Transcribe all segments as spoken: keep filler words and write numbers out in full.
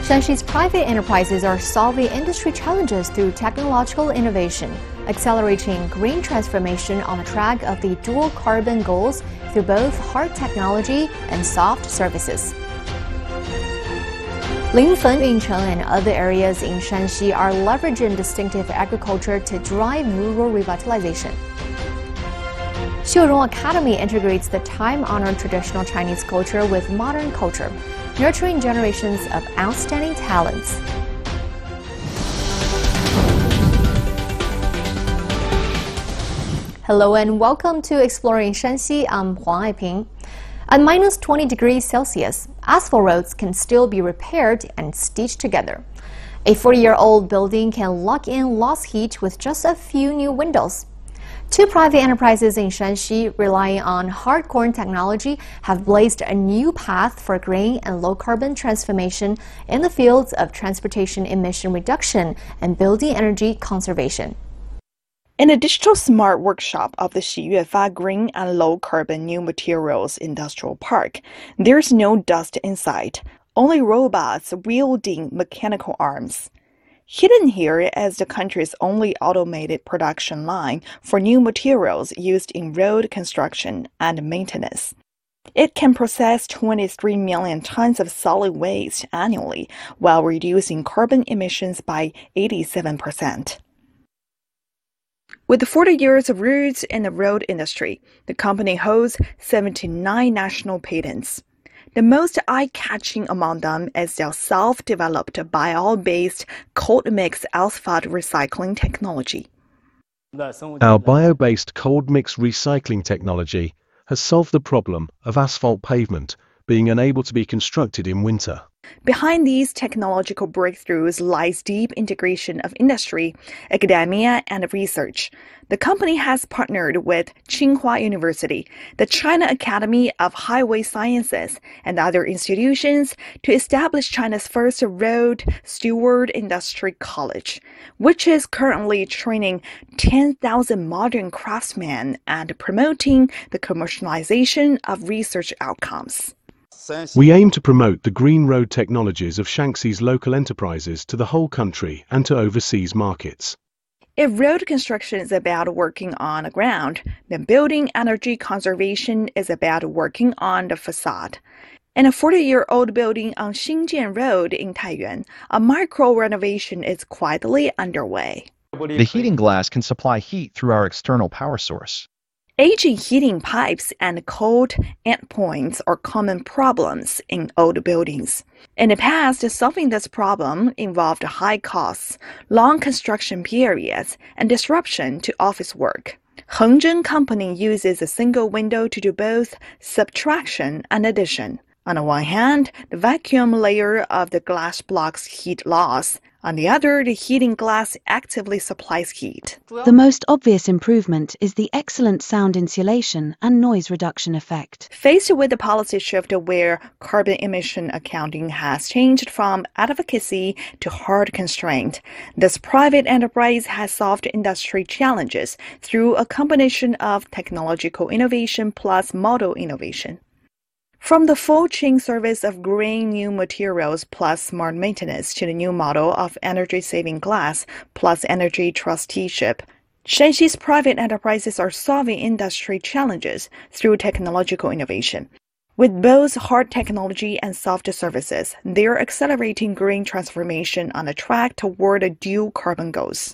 Shaanxi's private enterprises are solving industry challenges through technological innovation, accelerating green transformation on the track of the dual carbon goals through both hard technology and soft services. Linfen, Yuncheng, and other areas in Shaanxi are leveraging distinctive agriculture to drive rural revitalization. Xiurong Academy integrates the time-honored traditional Chinese culture with modern culture, nurturing generations of outstanding talents. Hello and welcome to Exploring Shaanxi. I'm Huang Aiping. At minus twenty degrees Celsius, asphalt roads can still be repaired and stitched together. A forty-year-old building can lock in lost heat with just a few new windows. Two private enterprises in Shaanxi, relying on hard-core technology, have blazed a new path for green and low-carbon transformation in the fields of transportation emission reduction and building energy conservation. In a digital smart workshop of the Xi Yuefa Green and Low Carbon New Materials Industrial Park, there's no dust in sight, only robots wielding mechanical arms. Hidden here is the country's only automated production line for new materials used in road construction and maintenance. It can process twenty-three million tons of solid waste annually while reducing carbon emissions by eighty-seven percent. With forty years of roots in the road industry, the company holds seventy-nine national patents. The most eye-catching among them is their self-developed bio-based cold mix asphalt recycling technology. Our bio-based cold mix recycling technology has solved the problem of asphalt pavement being unable to be constructed in winter. Behind these technological breakthroughs lies deep integration of industry, academia, and research. The company has partnered with Tsinghua University, the China Academy of Highway Sciences, and other institutions to establish China's first road steward industry college, which is currently training ten thousand modern craftsmen and promoting the commercialization of research outcomes. We aim to promote the green road technologies of Shaanxi's local enterprises to the whole country and to overseas markets. If road construction is about working on the ground, then building energy conservation is about working on the facade. In a forty-year-old building on Xinjian Road in Taiyuan, a micro-renovation is quietly underway. The heating glass can supply heat through our external power source. Aging heating pipes and cold endpoints are common problems in old buildings. In the past, solving this problem involved high costs, long construction periods, and disruption to office work. Hengzhen Company uses a single window to do both subtraction and addition. On the one hand, the vacuum layer of the glass blocks heat loss. On the other, the heating glass actively supplies heat. The most obvious improvement is the excellent sound insulation and noise reduction effect. Faced with the policy shift where carbon emission accounting has changed from advocacy to hard constraint, this private enterprise has solved industry challenges through a combination of technological innovation plus model innovation. From the full chain service of green new materials plus smart maintenance to the new model of energy-saving glass plus energy trusteeship, Shaanxi's private enterprises are solving industry challenges through technological innovation. With both hard technology and soft services, they are accelerating green transformation on the track toward the dual carbon goals.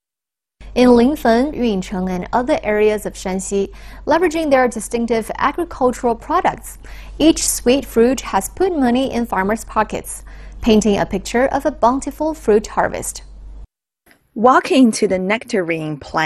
In Linfen, Yuncheng, and other areas of Shaanxi, leveraging their distinctive agricultural products, each sweet fruit has put money in farmers' pockets, painting a picture of a bountiful fruit harvest. Walk into the nectarine plant